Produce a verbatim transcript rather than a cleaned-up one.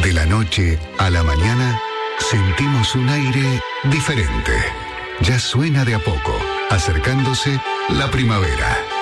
De la noche a la mañana, sentimos un aire diferente. Ya suena de a poco, acercándose la primavera.